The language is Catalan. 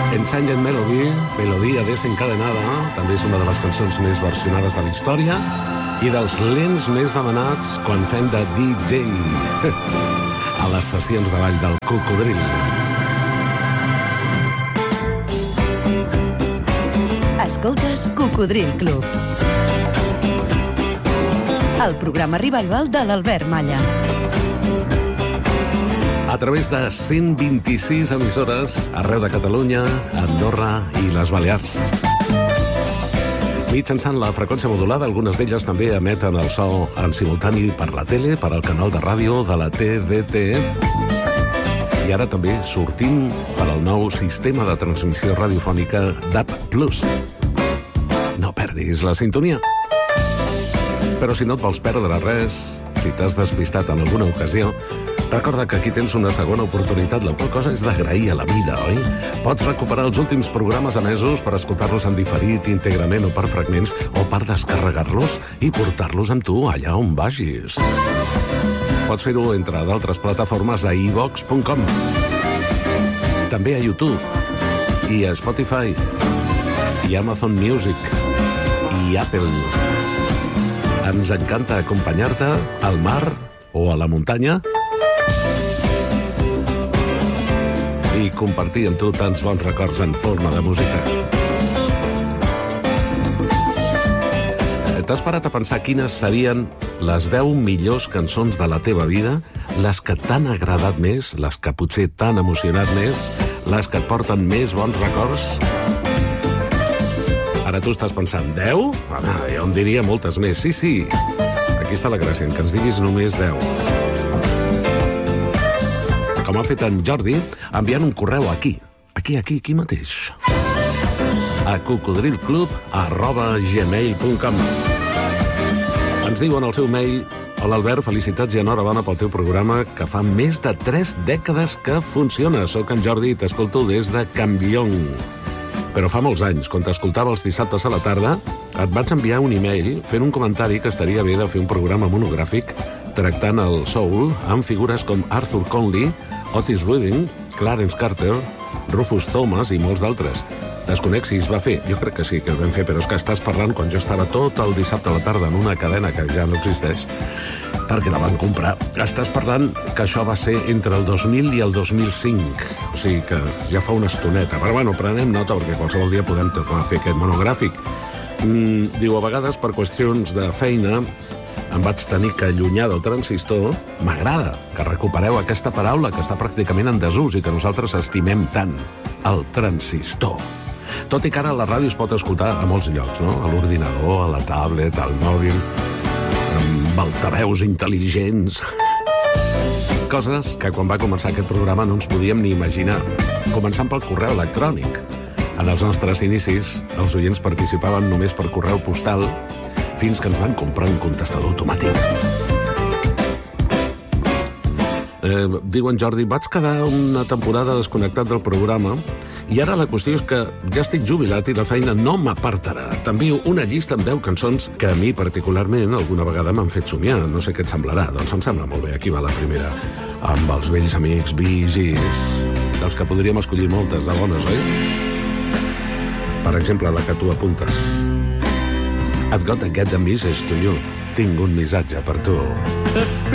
Enchanted Melody, melodia desencadenada, també és una de les cançons més versionades de la història i dels lents més demanats quan fem de DJ a les sessions de ball del Cocodril. Escoltes Cocodril Club, el programa revival de l'Albert Malla. A través de 126 emissores arreu de Catalunya, Andorra i les Balears. Mitjançant la freqüència modulada, algunes d'elles també emeten el so en simultani per la tele, per al canal de ràdio de la TDT. I ara també sortint per al nou sistema de transmissió radiofònica DAB+. No perdis la sintonia. Però si no et vols perdre res, si t'has despistat en alguna ocasió, recorda que aquí tens una segona oportunitat, la qual cosa és d'agrair a la vida, oi? Pots recuperar els últims programes emesos per escoltar-los en diferit, íntegrament o per fragments, o per descarregar-los i portar-los amb tu allà on vagis. Pots fer-ho, entre d'altres plataformes, a iVox.com. També a YouTube, i a Spotify, i a Amazon Music, i Apple. Ens encanta acompanyar-te al mar o a la muntanya i compartir amb tu tants bons records en forma de música. T'has parat a pensar quines serien les 10 millors cançons de la teva vida, les que t'han agradat més, les que potser t'han emocionat més, les que et porten més bons records? Ara tu estàs pensant, 10? Home, jo en diria moltes més. Sí. Aquí està la gràcia, que ens diguis només 10. Com ha fet en Jordi, enviant un correu aquí mateix. A cocodrilclub@gmail.com. Ens diu en el seu mail: hola Albert, felicitats i enhorabona pel teu programa que fa més de 3 dècades que funciona. Soc en Jordi i t'escolto des de Campllong. Però fa molts anys, quan t'escoltava els dissabtes a la tarda, et vaig enviar un e-mail fent un comentari que estaria bé de fer un programa monogràfic tractant el soul amb figures com Arthur Conley, Otis Redding, Clarence Carter, Rufus Thomas i molts d'altres. Desconec si es va fer. Jo crec que sí, que el vam fer, però és que estàs parlant quan jo estava tot el dissabte a la tarda en una cadena que ja no existeix, perquè la van comprar. Estàs parlant que això va ser entre el 2000 i el 2005. O sigui que ja fa una estoneta. Però bueno, prenem nota perquè qualsevol dia podem tornar a fer aquest monogràfic. Diu, a vegades per qüestions de feina em vaig tenir que allunyar del transistor. M'agrada que recupereu aquesta paraula que està pràcticament en desús i que nosaltres estimem tant, el transistor. Tot i que ara la ràdio es pot escoltar a molts llocs, no? A l'ordinador, a la tablet, al mòbil, amb altaveus intel·ligents. Coses que quan va començar aquest programa no ens podíem ni imaginar. Començant pel correu electrònic. En els nostres inicis, els oients participaven només per correu postal fins que ens van comprar un contestador automàtic. Diu en Jordi, vaig quedar una temporada desconnectat del programa i ara la qüestió és que ja estic jubilat i la feina no m'apartarà. T'envio una llista amb 10 cançons que a mi particularment alguna vegada m'han fet somiar. No sé què et semblarà. Doncs em sembla molt bé. Aquí va la primera. Amb els vells amics Bee Gees, dels que podríem escollir moltes de bones, oi? Per exemple, la que tu apuntes. I've got to get a message to you. Tinc un missatge per tu.